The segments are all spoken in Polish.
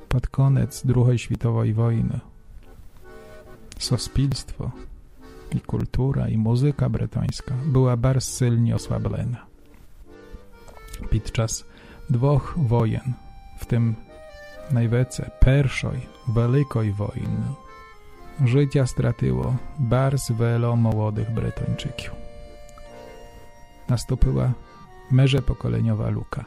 Pod koniec II światowej wojny suspilstwo i kultura i muzyka bretońska była bardzo silnie osłabiona. Podczas dwóch wojen, w tym najwięcej pierwszej wielkiej wojny, życia straciło bardzo wielu młodych Bretończyków. Nastąpiła międzypokoleniowa luka.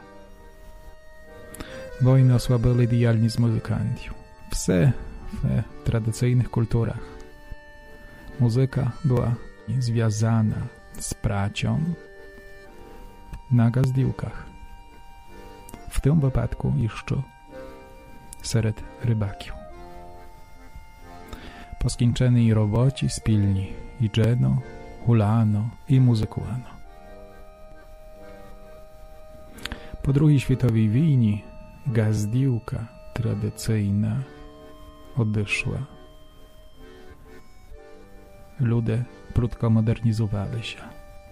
Wojny osłabiły dialniz muzykantów. W tradycyjnych kulturach muzyka była związana z pracą na gazdiłkach. W tym wypadku jeszcze wśród rybaków. Po skończonej robocie spilni i dżeno, hulano i muzykowano. Po II światowej wojnie gazdiłka tradycyjna odeszła. Ludzie prudko modernizowali się.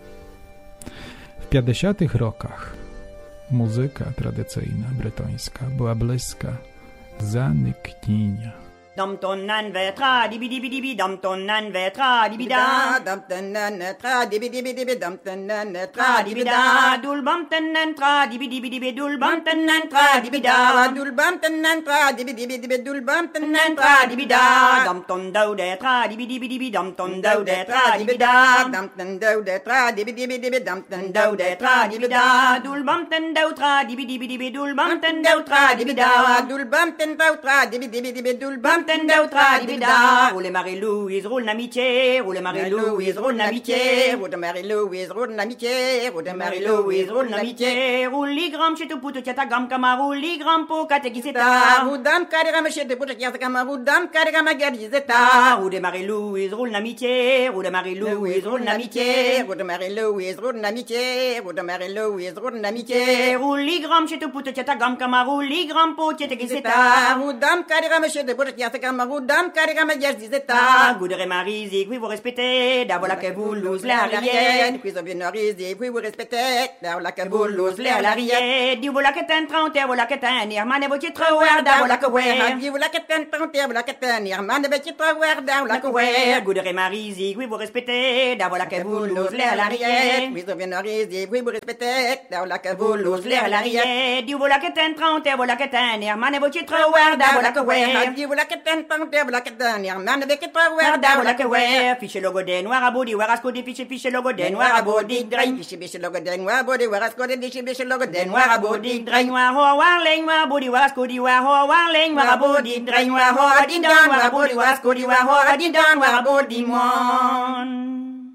W 50. rokach muzyka tradycyjna bretońska była bliska zaniknienia. Dam tonnan vetra dibi dibi dibi dam tonnan vetra dibi da dam tonnan tra dibi dibi dibi dam tonnan tra dibi da dul bam tonnan tra dibi dibi dibi dul bam tonnan tra dibi da dul bam tonnan tra dibi dibi dibi dul bam tonnan tra dibi da dam ton do de tra dibi dibi dibi dam ton do de tra dibi da dam ton do de tra dibi dibi dibi dam ton do de tra dibi da dul bam ton do tra dibi dibi dibi dul bam ton do tra dibi da dul bam ton do tra dibi dibi dibi dul bam roule Marie-Louise, roule l'amitié, roule Marie-Louise, roule l'amitié, roule Marie-Louise, roule l'amitié, roule Marie-Louise, roule l'amitié, roule les grammes chez tout pour tout ta gamme comme roule les grammes pour catéchiseta, roule dame carré chez tout pour tout comme roule dame carré comme gadizeta, roule Marie-Louise, roule l'amitié, roule Marie-Louise, roule l'amitié, roule Marie-Louise, roule l'amitié, roule Marie-Louise, roule l'amitié, roule les grammes chez tout pour tout ta gamme comme roule les grammes pour catéchiseta, roule dame carré chez tout pour tout Dame carrément diseta Goudre Marie, oui vous respectez, d'abord que vous lose l'arrière, puis on vient riser, oui vous respectez, d'abord que vous lose l'arrière, dis voilà que t'es 30, voilà que t'es nirman, et vous t'es trop weird, voilà que ouais, dis voilà que t'es 30, voilà que t'es nirman, et vous t'es trop weird, voilà que ouais, Goudre Marie, oui vous respectez, d'abord que vous lose l'arrière, puis on vient riser, oui vous respectez, d'abord que vous lose l'arrière, dis voilà que t'es 30, voilà que t'es nirman, et vous t'es trop weird, voilà que ouais, dis voilà que t'es fiche logo de noir à body, warasco de fiche logo de noir à body, drain, fiche logo de noir body, warasco de fiche logo de noir à body, drain, noir, warling, noir body, warasco di war, warling, noir à body, drain, noir, di down, noir à body, warasco di war, di down, noir à body, mon.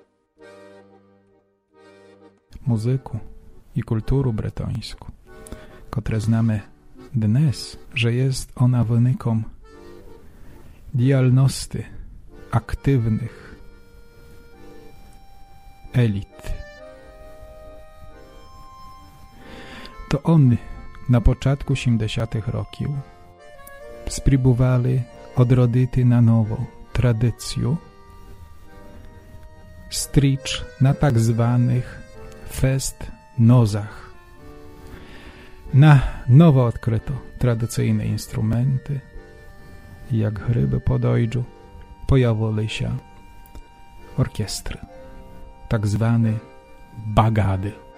Muzyku i kulturu bretońską, które znamy dnes, że jest ona wynikiem działalności aktywnych elit. To oni na początku 70. roków spróbowali odrodzić na nowo tradycję stricz na tak zwanych fest nozach. Na nowo odkryto tradycyjne instrumenty, jak gryby podojdziu, pojawiły się orkiestry, tak zwane bagady.